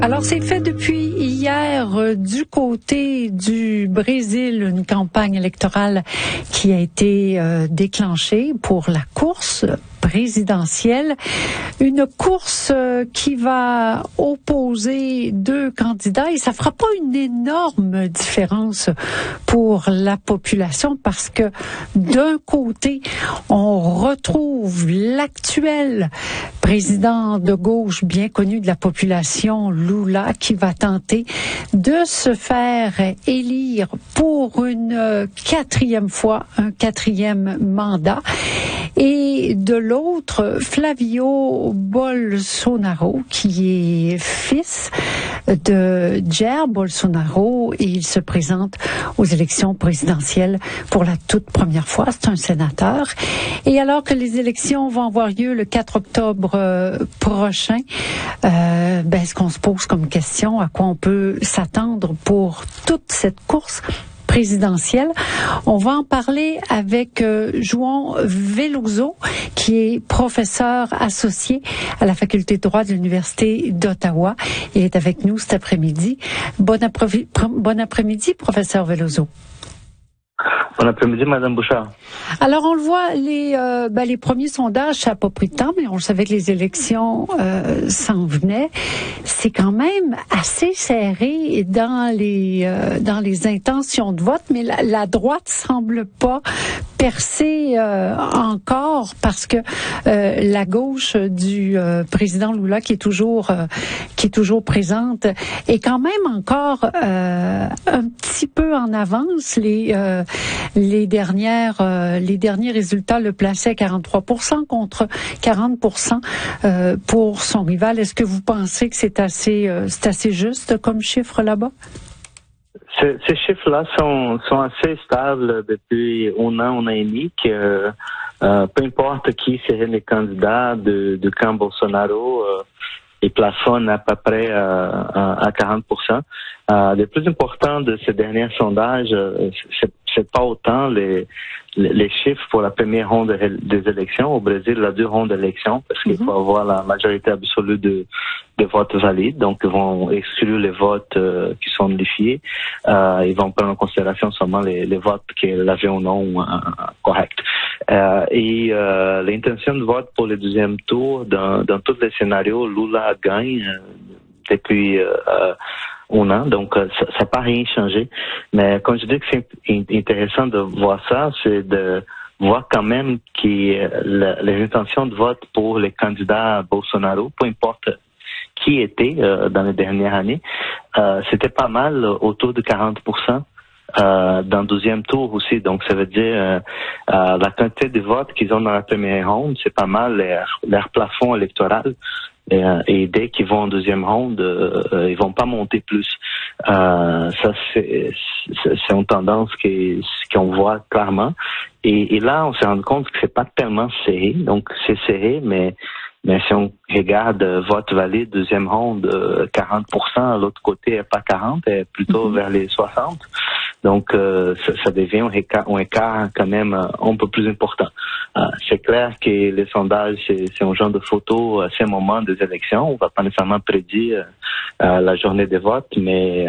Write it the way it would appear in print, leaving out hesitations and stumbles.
Alors, c'est fait depuis hier du côté du Brésil, une campagne électorale qui a été déclenchée pour la course présidentielle. Une course qui va opposer deux candidats et ça fera pas une énorme différence pour la population parce que d'un côté, on retrouve l'actuel président de gauche bien connu de la population, Lula, qui va tenter de se faire élire pour une quatrième fois, un quatrième mandat. Et de l'autre, Flavio Bolsonaro, qui est fils de Jair Bolsonaro et il se présente aux élections présidentielles pour la toute première fois. C'est un sénateur. Et alors que les élections vont avoir lieu le 4 octobre prochain, ce qu'on se pose comme question, à quoi on peut s'attendre pour toute cette course présidentielle. On va en parler avec João Veloso, qui est professeur associé à la faculté de droit de l'Université d'Ottawa. Il est avec nous cet après-midi. Bon après-midi, professeur Veloso. Bon après-midi, Madame Bouchard. Alors, on le voit, les premiers sondages, ça n'a pas pris de temps, mais on savait que les élections s'en venaient. C'est quand même assez serré dans les intentions de vote, mais la droite semble pas percer encore parce que la gauche du président Lula, qui est toujours présente, est quand même encore un petit peu en avance. Les derniers résultats le plaçaient 43% contre 40% pour son rival. Est-ce que vous pensez que c'est assez juste comme chiffre là-bas? Ces chiffres-là sont assez stables depuis un an et demi. Peu importe qui serait le candidat du camp Bolsonaro, il plafonne à peu près à 40%. Le plus important de ces derniers sondages, c'est pas autant les chiffres pour la première ronde des élections. Au Brésil, il y a 2 rondes d'élections parce qu'il faut avoir la majorité absolue de votes valides. Donc, ils vont exclure les votes qui sont nullifiés. Ils vont prendre en considération seulement les votes qui avaient ou non correct. L'intention de vote pour le deuxième tour, dans tous les scénarios, Lula gagne depuis un an, donc ça n'a pas rien changé. Mais quand je dis que c'est intéressant de voir ça, c'est de voir quand même que les intentions de vote pour les candidats Bolsonaro, peu importe qui était dans les dernières années, c'était pas mal autour de 40%. Dans le deuxième tour aussi, donc ça veut dire la quantité de votes qu'ils ont dans la première ronde, c'est pas mal leur plafond électoral. Et dès qu'ils vont en deuxième ronde, ils vont pas monter plus. Ça c'est une tendance qu'on voit clairement. Et là, on s'est rendu compte que c'est pas tellement serré. Donc c'est serré, mais si on regarde vote valide deuxième ronde, 40%, l'autre côté pas 40, plutôt vers les 60. Donc ça devient un écart quand même un peu plus important. C'est clair que les sondages, c'est un genre de photo à ce moment des élections. On va pas nécessairement prédire la journée des votes, mais